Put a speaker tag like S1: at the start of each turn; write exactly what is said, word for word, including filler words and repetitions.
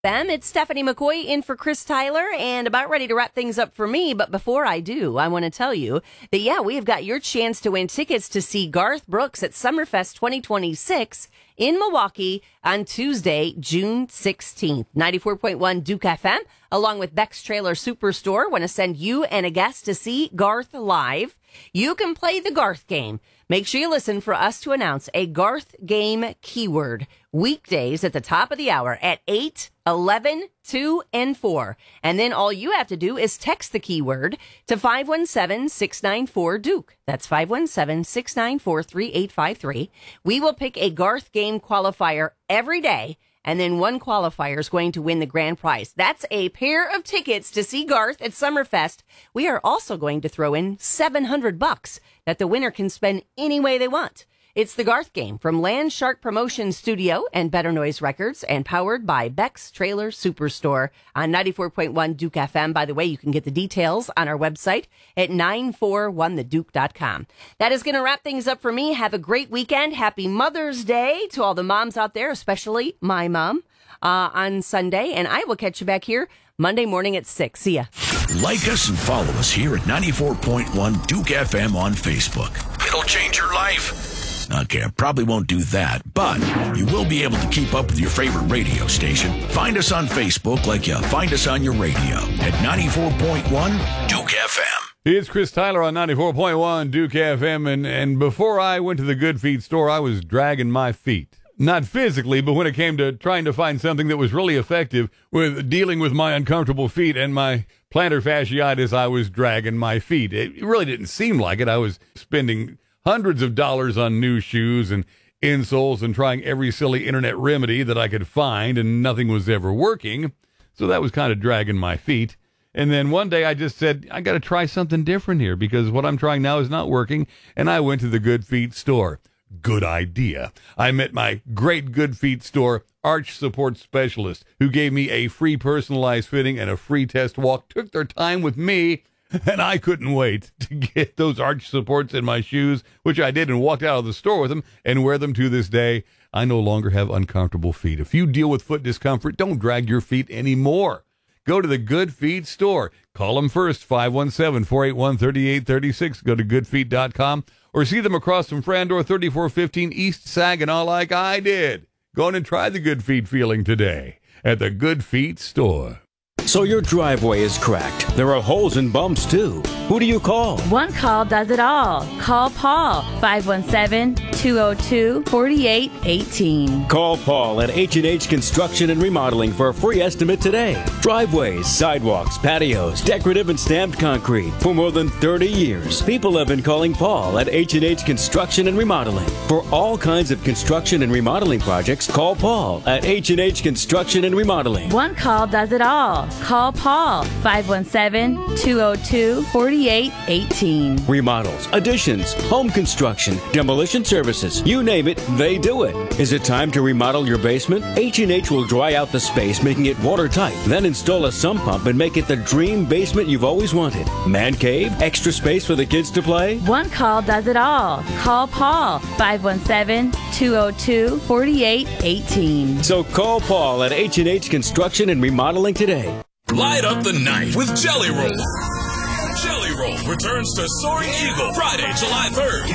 S1: Them, it's Stephanie McCoy in for Chris Tyler and about ready to wrap things up for me. But before I do, I want to tell you that, yeah, we have got your chance to win tickets to see Garth Brooks at Summerfest twenty twenty-six in Milwaukee on Tuesday, June sixteenth. ninety-four point one Duke F M, along with Beck's Trailer Superstore, want to send you and a guest to see Garth live. You can play the Garth game. Make sure you listen for us to announce a Garth game keyword weekdays at the top of the hour at eight, eleven, two, and four. And then all you have to do is text the keyword to five one seven, six nine four, Duke. That's five one seven, six nine four, three eight five three. We will pick a Garth game qualifier every day, and then one qualifier is going to win the grand prize. That's a pair of tickets to see Garth at Summerfest. We are also going to throw in seven hundred bucks that the winner can spend any way they want. It's the Garth game from Land Shark Promotion Studio and Better Noise Records, and powered by Beck's Trailer Superstore on ninety-four point one Duke F M. By the way, you can get the details on our website at nine four one the duke dot com. That is going to wrap things up for me. Have a great weekend. Happy Mother's Day to all the moms out there, especially my mom, uh, on Sunday. And I will catch you back here Monday morning at six. See ya.
S2: Like us and follow us here at ninety-four point one Duke F M on Facebook. It'll change your life. Okay, I probably won't do that, but you will be able to keep up with your favorite radio station. Find us on Facebook like you find us on your radio at ninety-four point one Duke F M.
S3: It's Chris Tyler on ninety-four point one Duke F M, and, and before I went to the Good Feet store, I was dragging my feet. Not physically, but when it came to trying to find something that was really effective with dealing with my uncomfortable feet and my plantar fasciitis, I was dragging my feet. It really didn't seem like it. I was spending hundreds of dollars on new shoes and insoles and trying every silly internet remedy that I could find, and nothing was ever working. So that was kind of dragging my feet. And then one day I just said, I got to try something different here because what I'm trying now is not working. And I went to the Good Feet store. Good idea. I met my great Good Feet store arch support specialist who gave me a free personalized fitting and a free test walk, took their time with me, and I couldn't wait to get those arch supports in my shoes, which I did, and walked out of the store with them and wear them to this day. I no longer have uncomfortable feet. If you deal with foot discomfort, don't drag your feet anymore. Go to the Good Feet store. Call them first, five one seven, four eight one, three eight three six. Go to good feet dot com or see them across from Frandor, thirty-four fifteen East Saginaw like I did. Go on and try the Good Feet feeling today at the Good Feet store.
S4: So your driveway is cracked. There are holes and bumps, too. Who do you call?
S5: One call does it all. Call Paul, five one seven, two oh two, four eight one eight.
S4: Call Paul at H and H Construction and Remodeling for a free estimate today. Driveways, sidewalks, patios, decorative and stamped concrete. For more than thirty years, people have been calling Paul at H and H Construction and Remodeling. For all kinds of construction and remodeling projects, call Paul at H and H Construction and Remodeling.
S5: One call does it all. Call Paul, five one seven, two oh two, four eight one eight.
S4: Remodels, additions, home construction, demolition services, you name it, they do it. Is it time to remodel your basement? H and H will dry out the space, making it watertight. Then install a sump pump and make it the dream basement you've always wanted. Man cave, extra space for the kids to play?
S5: One call does it all. Call Paul, five one seven, two oh two, four eight one eight.
S4: So call Paul at H and H Construction and Remodeling today.
S2: Light up the night with Jelly Roll. Jelly Roll returns to Soaring Eagle Friday, July third.